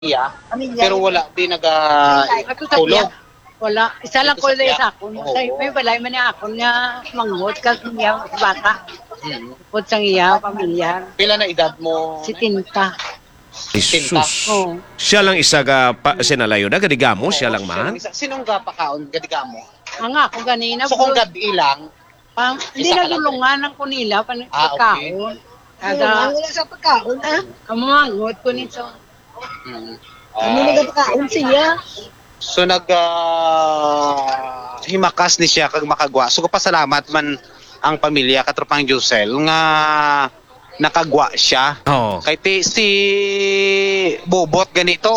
pero wala di tulog. Wala. Isa lang Ito ko sa na tiyak. sa akon. May balay man niya akon niya manghod ka niya bata. Pud sang iya pamilya. Pila na edad mo? Si Tinta. Jesus. Oh. Siya lang isa ka sinalayo na gadigamo siya lang man. Sinong gapakaon gadiga mo? Ang ako ganina. So kung gabi lang, Hindi isa ka lang nagulungan ng kunila okay. pagkaon. Kada Wala sa pagkaon. kamanghod ko nito. Ano nagpakaon siya? So himakas ni siya kag makagwa. So pasalamat man ang pamilya katropang Jusel nga nakagwa siya. Oh. Kay si Bobot ganito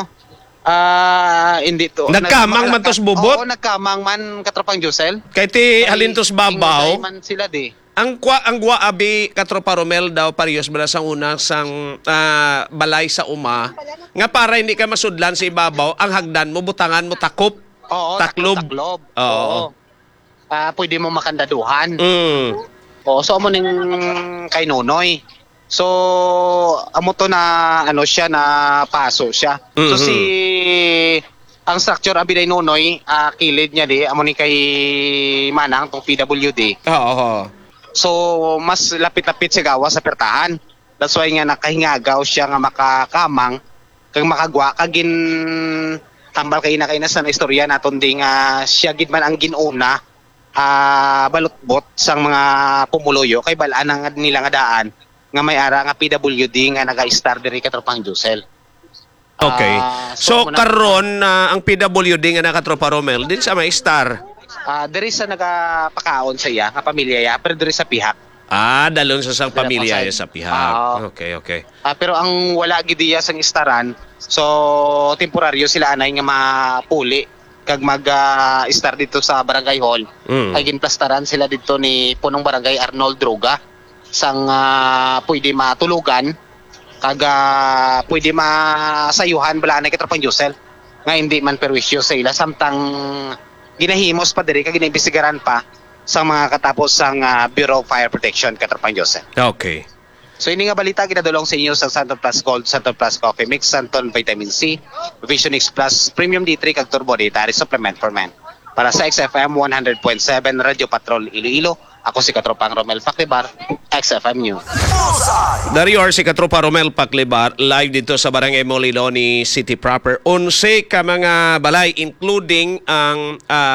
hindi to. Nagkamang man tos Bobot? Oo, nagkamang man katropang Jusel. Kay ti halintos babaw. Ingay man sila di. Ang gwa abi katropa Romel daw parehas bala sang una sang balay sa uma nga para hindi ka masudlan sa ibabaw ang hagdan mo butangan mo takop. Oo, Taklob. taklob. Oo. Pwede mo makandaduhan. Mm. So amo ning kay Nonoy. So amo to na siya na paso siya. So si ang structure abi day Nonoy, kilid niya di amo ni kay Manang tong PWD. Oo. So mas lapit-lapit sa gawa sa pertahan. That's why nga nakahingagaw siya nga makakamang kag makagwa kagin tambal kay na sa istorya naton ding siya gid man ang ginuna balutbot sang mga pumuluyo kay balaan nga nila nga daan nga may ara nga PWD nga naga-star diri katropang Jusel. Okay. So amo na- karon ang PWD nga nakatropa Romel din sa may star. diri sa nagapakaon sa iya nga pamilya ya pero diri sa pihak. Dalon sa sang pamilya Dala pa sa pihak. Oo. Okay. Pero ang wala gid diya sang istaran, so temporaryo sila anay nga mapuli kag mag-star dito sa Barangay Hall. Ay ginplastaran sila dito ni punong Barangay Arnold Droga sang pwede matulugan kag pwede masayuhan bala na katropang Jusel nga hindi man perwisyo sa ila samtang ginahimos pa diri kag ginaimbestigaran pa sa mga katapos sang Bureau of Fire Protection katropang Jusel. Okay. So ini nga balita ginadulong sa inyo sa Santon Plus Gold, Santon Plus Coffee Mix, Santon Vitamin C, Vision X Plus, Premium D3 kag Turbo Dietary Supplement for Men. Para sa XFM 100.7 Radio Patrol Iloilo, ako si Katropang Romel Faclibar, XFM News. Dari si Katropa Romel Paclibar live dito sa Barangay Moliloni City proper. 11 ka mga balay including ang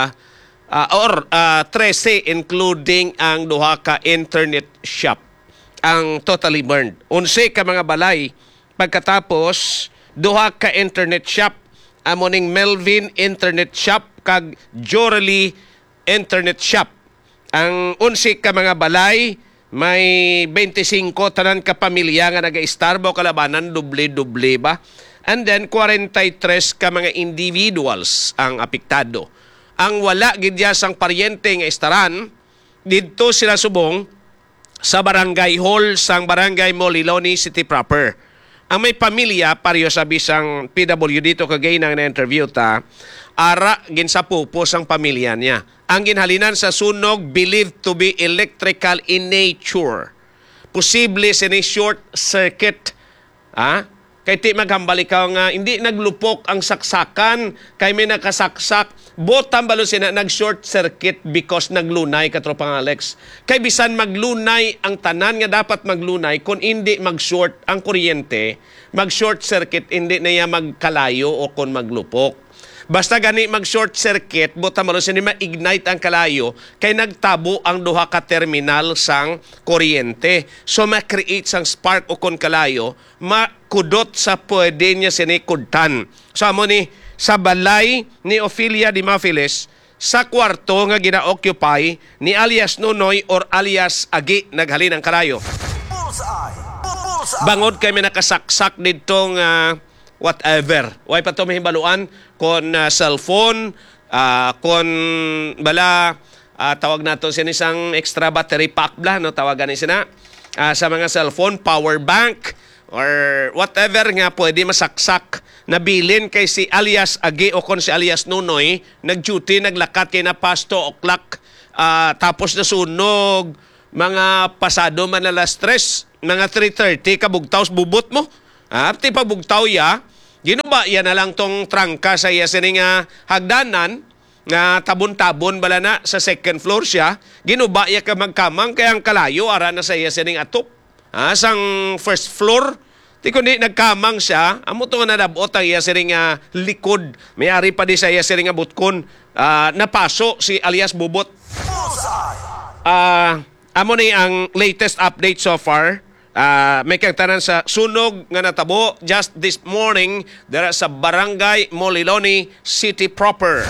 13 including ang duha ka internet shop ang totally burned. 11 ka mga balay pagkatapos duha ka internet shop amo ning Melvin Internet Shop kag Jorely Internet Shop. Ang 11 ka mga balay may 25 tanan ka pamilya nga naga-starbo kalabanan doble-doble ba? And then 43 ka mga individuals ang apektado. Ang wala gid ya sang paryente nga istaran didto sila subong sa Barangay Hall sang Barangay Moliloni City proper. Ang may pamilya pareho sa bisang PW dito kagay nang na-interview ta ara ginsapupo sang pamilya niya. Ang ginhalinan sa sunog believed to be electrical in nature. Posible sa short circuit. Kay ti maghambal ikaw nga hindi naglupok ang saksakan kay may nakasaksak botam balo sina nag-short circuit because naglunay katropang Alex. Kay bisan maglunay ang tanan nga dapat maglunay kung hindi mag-short ang kuryente, mag-short circuit hindi na ya magkalayo o kung maglupok. Basta gani mag-short circuit, botam balo sina ma-ignite ang kalayo kay nagtabo ang duha ka terminal sang kuryente. So ma-create sang spark o kung kalayo, makudot sa pwede niya sinikudtan. So amo ni sa balay ni Ophelia Di Mafiles sa kwarto nga gina-occupy ni alias Nonoy or alias Agi naghalin ang kalayo. Bangod kay may nakasaksak dito nga whatever. Way pa to mahibaluan kon cellphone, kon bala tawag nato sin isang extra battery pack bla no tawagan ni sina sa mga cellphone, power bank or whatever nga pwede masaksak nabilin kay si alias Agi o kon si alias Nonoy nag-duty naglakat kay na past 2 o'clock tapos nasunog mga pasado man alas 3 mga 3:30 kabugtaw bubot mo ti pabugtaw ya Ginuba yan na lang tong trangka sa iya sining hagdanan nga tabon-tabon bala na sa second floor siya. Ginuba ya ka magkamang kaya ang kalayo ara na sa iya sining atop. Sang first floor di kundi nagkamang siya, amo to nga nadabot ang iya siring likod. May-ari pa di sa iya siring butkon. Napaso si alias Bubot. Amo ni ang latest update so far. May kagtanan sa sunog nga natabo just this morning dara sa Barangay Moliloni City proper.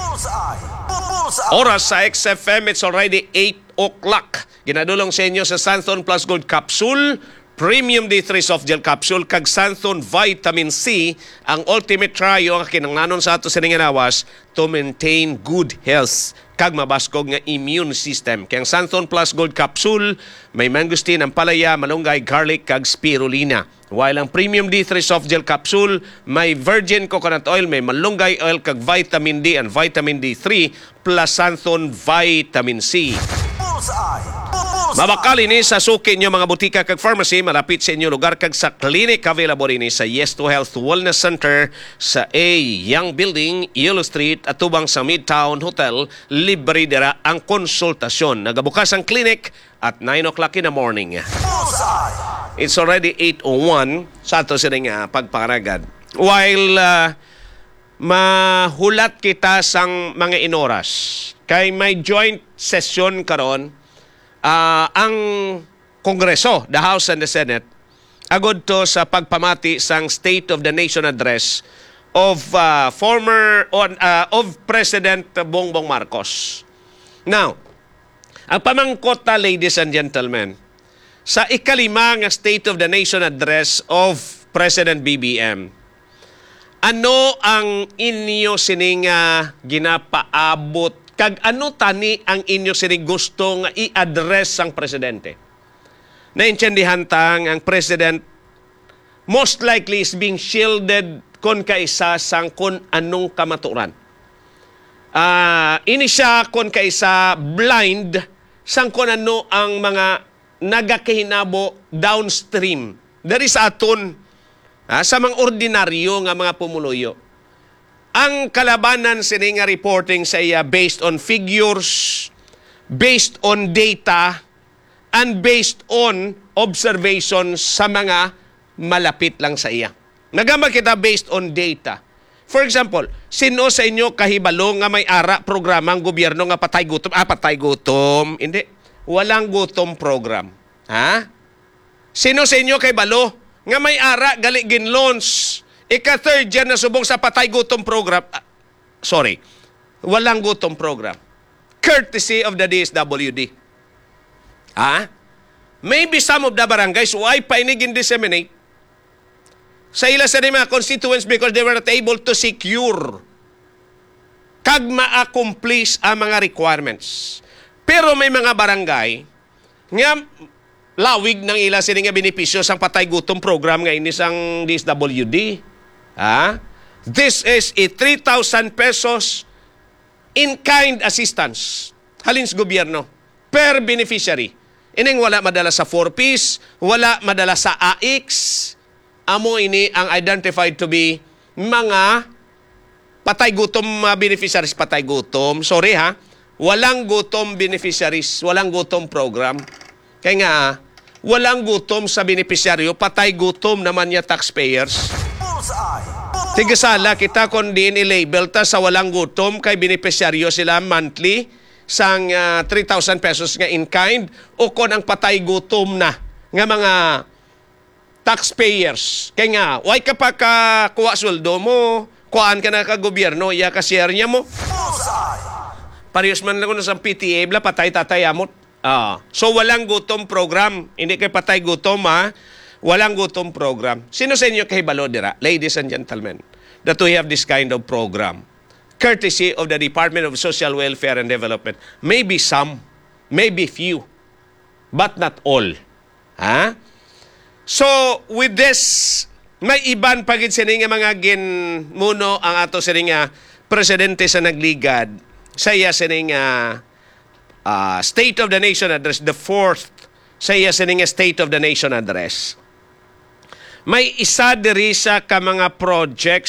Oras sa XFM, it's already 8 o'clock. Ginadulong sa inyo sa Santhon Plus Gold Capsule, Premium D3 Soft Gel Capsule, kag Santhon Vitamin C, ang ultimate trio ang kinanglanon sa ato sa ninganawas to maintain good health kag mabaskog nga immune system. Kaya ang Santhon Plus Gold Capsule, may mangustin, ang palaya, malunggay, garlic, kag spirulina. While ang Premium D3 Soft Gel Capsule, may virgin coconut oil, may malunggay oil, kag vitamin D and vitamin D3, plus Santhon Vitamin C. Mabakal ini sa suki nyo mga butika kag pharmacy, malapit sa inyo lugar kag sa clinic. Available ini sa Yes to Health Wellness Center sa A Young Building, Yellow Street, at tubang sa Midtown Hotel. Libre dira ang konsultasyon. Nagabukas ang clinic at 9 o'clock in the morning. It's already 8:01 sa ato sining pagpangaragad. While mahulat kita sang mga inoras, kay may joint session karon ang Kongreso, the House and the Senate, agod to sa pagpamati sang State of the Nation address of President Bongbong Marcos. Now, ang pamangkot ladies and gentlemen, sa ikalima nga State of the Nation address of President BBM, ano ang inyo sining ginapaabot kag ano tani ang inyo sining gusto nga i-address ang presidente? Naintindihan tang ang president most likely is being shielded kon kaisa sang kon anong kamaturan. Ini siya kon kaisa blind sang kon ano ang mga nagakihinabo downstream. Dari sa aton sa mga ordinaryo nga mga pumuluyo. Ang kalabanan sini nga reporting sa iya based on figures, based on data, and based on observations sa mga malapit lang sa iya. Nagama kita based on data. For example, sino sa inyo kahibalo nga may ara programa ang gobyerno nga patay gutom? Patay gutom. Hindi. Walang gutom program. Sino sa inyo kahibalo nga may ara gali gin-launch ika-third year na subong sa patay gutom program? Walang gutom program. Courtesy of the DSWD. Maybe some of the barangays why painigin disseminate sa ila sa mga constituents because they were not able to secure kag ma-accomplish ang mga requirements. Pero may mga barangay nga lawig ng ila sini nga benepisyo sang patay gutom program nga ini sang DSWD. This is a 3,000 pesos in-kind assistance halin sa gobyerno per beneficiary. Ining wala madala sa 4-piece, wala madala sa AX. Amo ini ang identified to be mga patay gutom beneficiaries, patay gutom. Sorry walang gutom beneficiaries, walang gutom program. Kaya nga, walang gutom sa beneficiaryo, patay gutom naman niya taxpayers. Tigasala kita kung din i-label ta sa walang gutom kay beneficiaryo sila monthly sang 3,000 pesos nga in-kind o kung ang patay gutom na nga mga taxpayers. Kaya nga, why ka pa kuha sweldo mo, kuhaan ka na ka gobyerno, iya ka share niya mo. Parehas man lang sa PTA, bla patay tatayamot. So walang gutom program. Hindi kay patay gutom walang gutom program. Sino sa inyo kahibalo dira, ladies and gentlemen, that we have this kind of program? Courtesy of the Department of Social Welfare and Development. Maybe some, maybe few, but not all. So with this, may iban pagid sini nga mga ginmuno ang ato sini nga presidente sa nagligad sa iya sini nga State of the Nation Address, the fourth sa iya sini nga State of the Nation Address. may isa diri sa ka mga projects